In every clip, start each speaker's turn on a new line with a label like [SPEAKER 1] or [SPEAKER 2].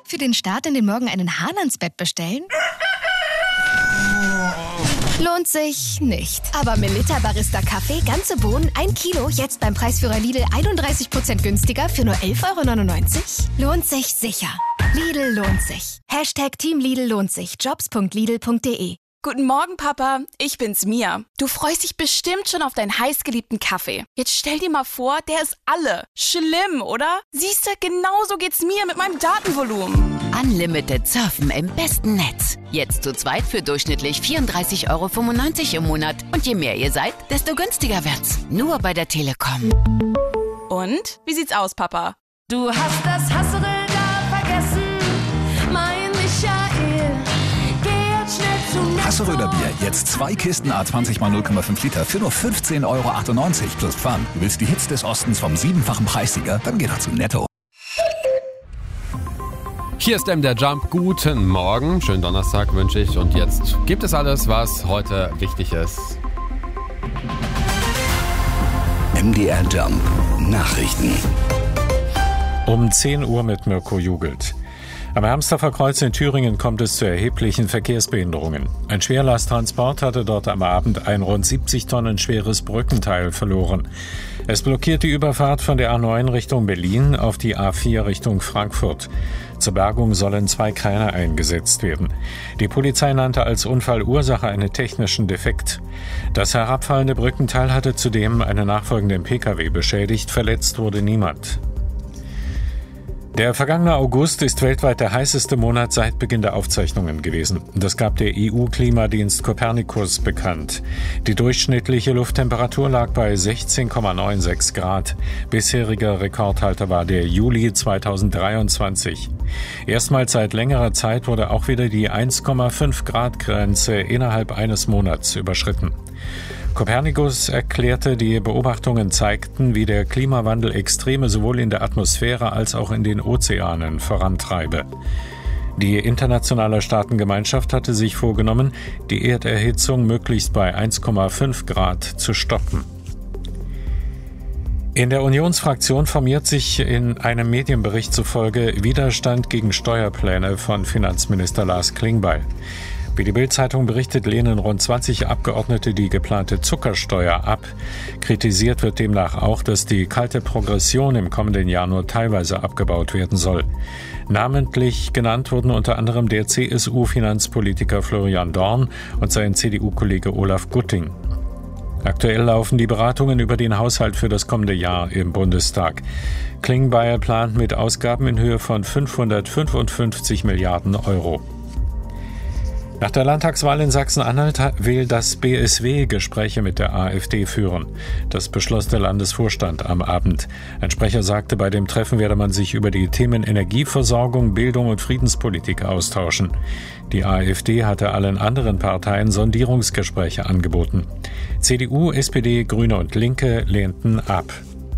[SPEAKER 1] Für den Start in den Morgen einen Hahn ans Bett bestellen? Lohnt sich nicht. Aber Melitta Barista Kaffee, ganze Bohnen, 1 Kilo, jetzt beim Preisführer Lidl 31% günstiger für nur 11,99 €? Lohnt sich sicher. Lidl lohnt sich. Team Lidl lohnt sich. Jobs.lidl.de.
[SPEAKER 2] Guten Morgen, Papa. Ich bin's, Mia. Du freust dich bestimmt schon auf deinen heißgeliebten Kaffee. Jetzt stell dir mal vor, der ist alle. Schlimm, oder? Siehste, genauso geht's mir mit meinem Datenvolumen.
[SPEAKER 3] Unlimited surfen im besten Netz. Jetzt zu zweit für durchschnittlich 34,95 € im Monat. Und je mehr ihr seid, desto günstiger wird's. Nur bei der Telekom.
[SPEAKER 2] Und? Wie sieht's aus, Papa?
[SPEAKER 4] Du hast das Hasserl gar vergessen, mein Michael. Geh jetzt schnell zu Netto.
[SPEAKER 5] Hasseröder Bier, jetzt 2 Kisten A20 x 0,5 Liter für nur 15,98 € plus Pfand. Du willst die Hits des Ostens vom 7-fachen Preissieger? Dann geh doch zu Netto.
[SPEAKER 6] Hier ist der Jump. Guten Morgen. Schönen Donnerstag wünsche ich. Und jetzt gibt es alles, was heute wichtig ist.
[SPEAKER 5] MDR Jump. Nachrichten.
[SPEAKER 7] Um 10 Uhr mit Mirko Jugelt. Am Hermsdorfer Kreuz in Thüringen kommt es zu erheblichen Verkehrsbehinderungen. Ein Schwerlasttransport hatte dort am Abend ein rund 70 Tonnen schweres Brückenteil verloren. Es blockiert die Überfahrt von der A9 Richtung Berlin auf die A4 Richtung Frankfurt. Zur Bergung sollen 2 Kräne eingesetzt werden. Die Polizei nannte als Unfallursache einen technischen Defekt. Das herabfallende Brückenteil hatte zudem einen nachfolgenden Pkw beschädigt. Verletzt wurde niemand. Der vergangene August ist weltweit der heißeste Monat seit Beginn der Aufzeichnungen gewesen. Das gab der EU-Klimadienst Copernicus bekannt. Die durchschnittliche Lufttemperatur lag bei 16,96 Grad. Bisheriger Rekordhalter war der Juli 2023. Erstmals seit längerer Zeit wurde auch wieder die 1,5 Grad Grenze innerhalb eines Monats überschritten. Copernicus erklärte, die Beobachtungen zeigten, wie der Klimawandel Extreme sowohl in der Atmosphäre als auch in den Ozeanen vorantreibe. Die internationale Staatengemeinschaft hatte sich vorgenommen, die Erderhitzung möglichst bei 1,5 Grad zu stoppen. In der Unionsfraktion formiert sich in einem Medienbericht zufolge Widerstand gegen Steuerpläne von Finanzminister Lars Klingbeil. Wie die Bild-Zeitung berichtet, lehnen rund 20 Abgeordnete die geplante Zuckersteuer ab. Kritisiert wird demnach auch, dass die kalte Progression im kommenden Jahr nur teilweise abgebaut werden soll. Namentlich genannt wurden unter anderem der CSU-Finanzpolitiker Florian Dorn und sein CDU-Kollege Olaf Gutting. Aktuell laufen die Beratungen über den Haushalt für das kommende Jahr im Bundestag. Klingbeil plant mit Ausgaben in Höhe von 555 Milliarden Euro. Nach der Landtagswahl in Sachsen-Anhalt will das BSW Gespräche mit der AfD führen. Das beschloss der Landesvorstand am Abend. Ein Sprecher sagte, bei dem Treffen werde man sich über die Themen Energieversorgung, Bildung und Friedenspolitik austauschen. Die AfD hatte allen anderen Parteien Sondierungsgespräche angeboten. CDU, SPD, Grüne und Linke lehnten ab.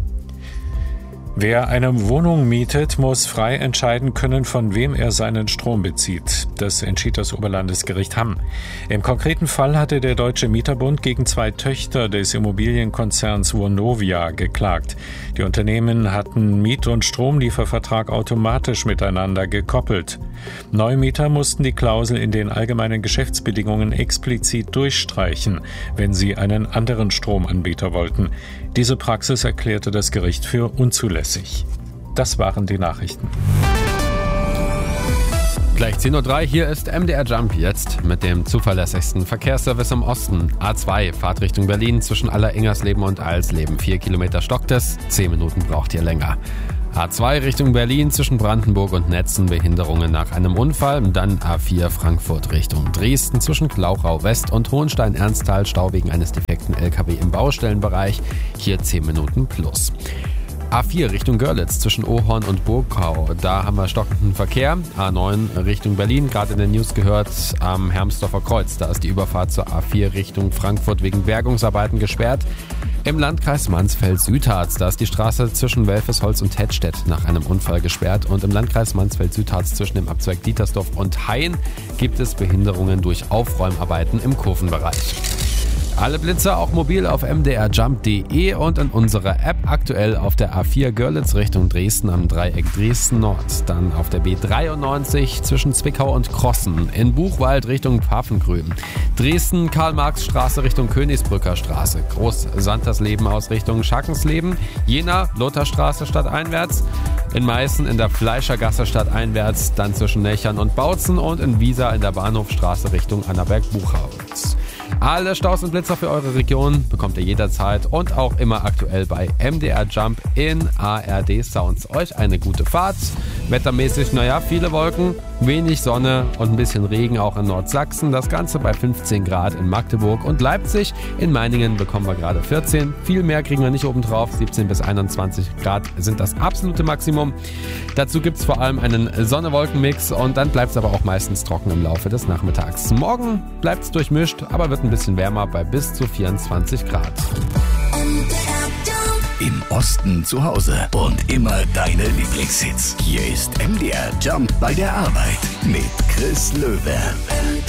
[SPEAKER 7] Wer eine Wohnung mietet, muss frei entscheiden können, von wem er seinen Strom bezieht. Das entschied das Oberlandesgericht Hamm. Im konkreten Fall hatte der Deutsche Mieterbund gegen 2 Töchter des Immobilienkonzerns Vonovia geklagt. Die Unternehmen hatten Miet- und Stromliefervertrag automatisch miteinander gekoppelt. Neumieter mussten die Klausel in den allgemeinen Geschäftsbedingungen explizit durchstreichen, wenn sie einen anderen Stromanbieter wollten. Diese Praxis erklärte das Gericht für unzulässig. Das waren die Nachrichten.
[SPEAKER 6] Gleich 10:03 Uhr, hier ist MDR Jump jetzt mit dem zuverlässigsten Verkehrsservice im Osten. A2, Fahrt Richtung Berlin zwischen Allerengersleben und Alsleben. 4 Kilometer stockt es, 10 Minuten braucht ihr länger. A2 Richtung Berlin zwischen Brandenburg und Netzen, Behinderungen nach einem Unfall. Dann A4 Frankfurt Richtung Dresden zwischen Glauchau West und Hohenstein-Ernsthal, Stau wegen eines defekten LKW im Baustellenbereich. Hier 10 Minuten plus. A4 Richtung Görlitz zwischen Ohorn und Burgau, da haben wir stockenden Verkehr. A9 Richtung Berlin, gerade in den News gehört, am Hermsdorfer Kreuz. Da ist die Überfahrt zur A4 Richtung Frankfurt wegen Bergungsarbeiten gesperrt. Im Landkreis Mansfeld-Südharz, da ist die Straße zwischen Welfesholz und Hettstedt nach einem Unfall gesperrt. Und im Landkreis Mansfeld-Südharz zwischen dem Abzweig Dietersdorf und Hain gibt es Behinderungen durch Aufräumarbeiten im Kurvenbereich. Alle Blitzer auch mobil auf mdrjump.de und in unserer App, aktuell auf der A4 Görlitz Richtung Dresden am Dreieck Dresden-Nord. Dann auf der B93 zwischen Zwickau und Krossen. In Buchwald Richtung Pfaffengrün. Dresden Karl-Marx-Straße Richtung Königsbrücker Straße. Groß-Santersleben aus Richtung Schackensleben. Jena Lutherstraße stadteinwärts. In Meißen in der Fleischergasse stadteinwärts. Dann zwischen Nechern und Bautzen und in Wiesa in der Bahnhofstraße Richtung Annaberg-Buchholz. Alle Staus und Blitzer für eure Region bekommt ihr jederzeit und auch immer aktuell bei MDR Jump in ARD Sounds. Euch eine gute Fahrt. Wettermäßig, viele Wolken, wenig Sonne und ein bisschen Regen auch in Nordsachsen. Das Ganze bei 15 Grad in Magdeburg und Leipzig. In Meiningen bekommen wir gerade 14. Viel mehr kriegen wir nicht obendrauf. 17 bis 21 Grad sind das absolute Maximum. Dazu gibt es vor allem einen Sonne-Wolken-Mix und dann bleibt es aber auch meistens trocken im Laufe des Nachmittags. Morgen bleibt es durchmischt, aber wird ein bisschen wärmer bei bis zu 24 Grad.
[SPEAKER 5] Im Osten zu Hause und immer deine Lieblingshits. Hier ist MDR Jump bei der Arbeit mit Chris Löwe.